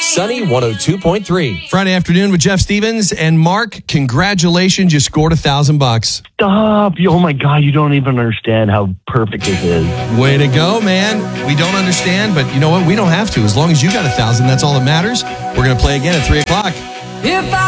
Sunny 102.3. Friday afternoon with Jeff Stevens and Mark. Congratulations, you scored $1,000. Stop. Oh, my God. You don't even understand how perfect this is. Way to go, man. We don't understand, but you know what? We don't have to. As long as you got $1,000, that's all that matters. We're going to play again at 3 o'clock. If I